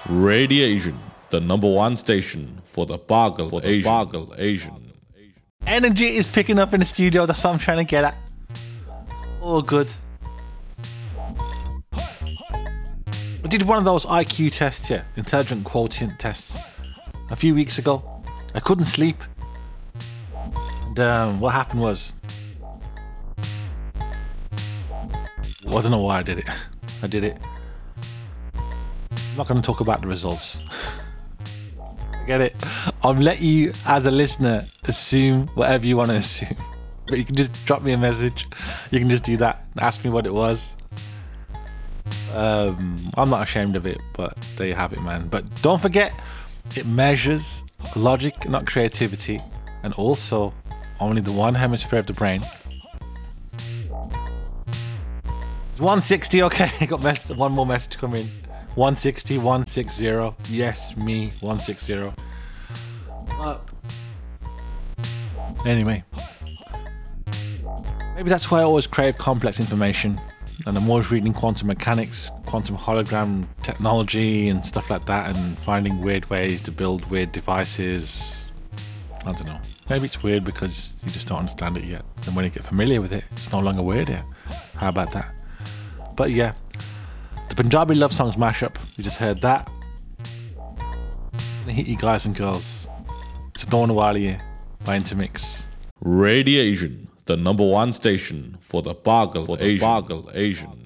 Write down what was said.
Radiation, the number one station for the Bargle Asian. Energy is picking up in the studio. That's what I'm trying to get at. All good. I did one of those IQ tests here, intelligent quotient tests, a few weeks ago. I couldn't sleep. And what happened was, I don't know why I did it. I did it. I'm not going to talk about the results. Get it? I'll let you, as a listener, assume whatever you want to assume. But you can just drop me a message. You can just do that and ask me what it was. I'm not ashamed of it, but there you have it, man. But don't forget, it measures logic, not creativity, and also only the one hemisphere of the brain. It's 160, okay. I got one more message come in. 160, 160. Yes, me, 160. Anyway, maybe that's why I always crave complex information. And I'm always reading quantum mechanics, quantum hologram technology and stuff like that, and finding weird ways to build weird devices. I don't know. Maybe it's weird because you just don't understand it yet. And when you get familiar with it, it's no longer weird here. How about that? But yeah, the Punjabi love songs mashup. You just heard that. I'm gonna hit you guys and girls. It's Dawn Waliya by Intermix. Radiation, the number one station for the Bargle Asian.